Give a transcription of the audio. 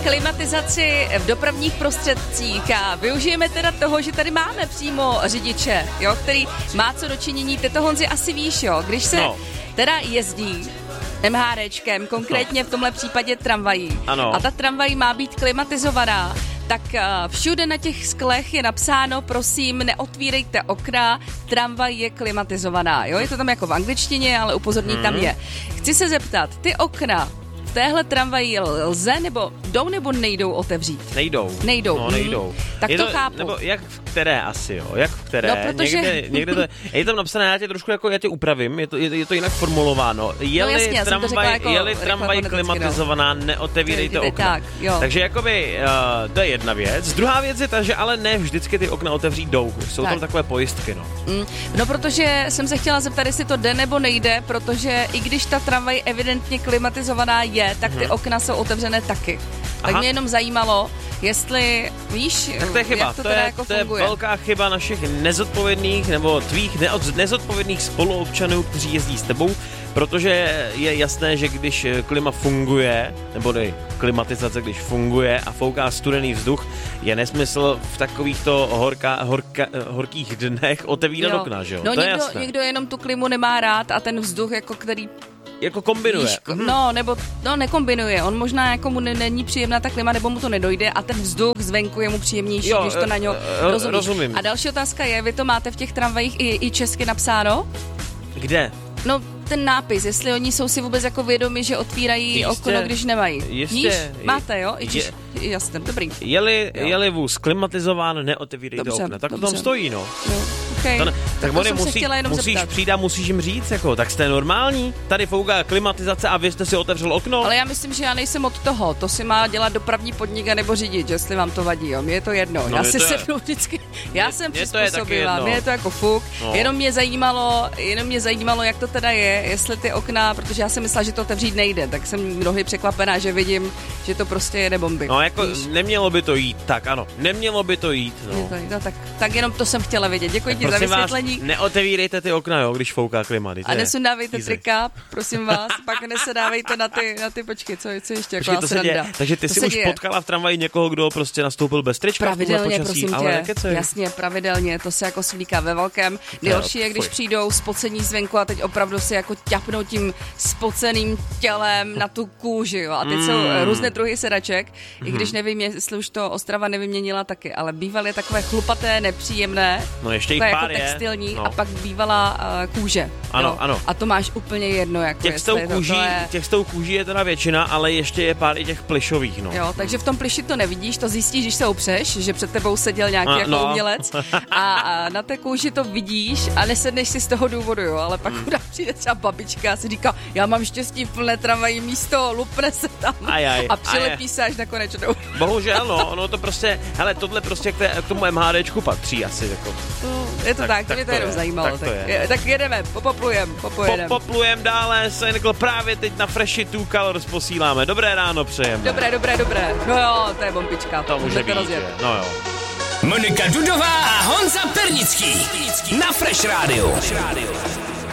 klimatizaci v dopravních prostředcích a využijeme teda toho, že tady máme přímo řidiče, jo, který má co dočinění. Ty to, Honzi, asi víš, jo, když se teda jezdí MHDčkem, konkrétně v tomhle případě tramvají. Ano. A ta tramvaj má být klimatizovaná, tak všude na těch sklech je napsáno, prosím, neotvírejte okna, tramvaj je klimatizovaná. Jo, je to tam jako v angličtině, ale upozornění tam je. Chci se zeptat, ty okna v téhle tramvaji lze nebo jdou nebo nejdou otevřít? Nejdou. No, nejdou. Tak to chápu. Nebo jak v které asi, jo? Jak v které? No, protože... Někde to je tam napsané, já tě upravím, je to jinak formulováno. Je-li tramvaj klimatizovaná, neotevírejte okna. Tak, takže jakoby to je jedna věc. Druhá věc je ta, že ale ne vždycky ty okna otevřít jdou. Jsou tam takové pojistky, no. No, protože jsem se chtěla zeptat, jestli to jde nebo nejde, protože i když ta tramvaj evidentně klimatizovaná je, tak ty okna jsou otevřené taky. Tak mě jenom zajímalo, jestli víš, tak to je chyba. Jak to teda jako funguje. To je velká chyba našich nezodpovědných nebo tvých nezodpovědných spoluobčanů, kteří jezdí s tebou, protože je jasné, že když klima funguje, nebo klimatizace, když funguje a fouká studený vzduch, je nesmysl v takovýchto horkých dnech otevírat okna, že jo? No, to je jasné. Někdo jenom tu klimu nemá rád a ten vzduch, jako který jako kombinuje. Nekombinuje. On možná jako mu není příjemná ta klima, nebo mu to nedojde a ten vzduch zvenku je mu příjemnější, když to na něho rozumím. A další otázka je, vy to máte v těch tramvajích i česky napsáno? Kde? No, ten nápis, jestli oni jsou si vůbec jako vědomi, že otvírají okno, když nemají. Víš? Máte, jo? Jasně, dobrý. Je-li vůz klimatizován, neotevírejte okna. Tak to tam stojí, no. Okay. Tak oni musíš přijít a musíš jim říct, jako, tak jste normální? Tady fouká klimatizace a vy jste si otevřel okno? Ale já myslím, že já nejsem od toho. To si má dělat dopravní podnik a nebo řidič, jestli vám to vadí, jo. Mně je to jedno. Já si sednu vždycky. Já jsem přizpůsobila. Mně je to jako fuk. No. Jenom mě zajímalo, jak to teda je, jestli ty okna, protože já jsem myslela, že to otevřít nejde, tak jsem mnohdy překvapená, že vidím, že to prostě jede bomby. No jako nemělo by to jít, tak ano. Nemělo by to jít, no. Tak jenom to jsem chtěla vědět. Děkuji ti za vysvětlení. Vás, neotevírejte ty okna, jo, když fouká klima. A nesundávejte trika, prosím vás, pak nesedávejte na ty počky, co ještě jako sranda. Takže ty jsi už potkala v tramvaji někoho, kdo prostě nastoupil bez trička? Pravidelně, prosím tě. Jasně, pravidelně, to se jako svlíká ve velkém. Nejhorší je, když přijdou spocení zvenku a teď opravdu si jako ťapnou tím spoceným tělem na tu kůži, jo. A teď jsou různé druhy sedaček, i když nevím, jestli už to Ostrava nevyměnila taky, ale bývaly takové chlupaté, nepříjemné. No ještě jich pár jako textilní a pak bývala kůže. Ano. A to máš úplně jedno, jako těch s tou kůží je teda většina, ale ještě je pár i těch plišových, no. Jo, takže v tom pliši to nevidíš, to zjistíš, když se opřeš, že před tebou seděl nějaký umělec a na té kůži to vidíš a nesedneš si z toho důvodu, jo, ale pak přijde třeba babička a si říká, já mám štěstí v plné tramvaji místo, lupne se tam a přilepí se až na konečnou. Bohužel, no, ono to prostě, hele, tohle prostě k tomu MHDčku patří asi, jako. Je to tak, mě to jenom zajímalo. Tak jedeme, poplujem dále, Senkl právě teď na Fresh 2 Colors posíláme. Dobré ráno přejeme. Dobré. No jo, to je bombička. To může být, no jo. Monika Dudová a Honza Pernický na Fresh Radio.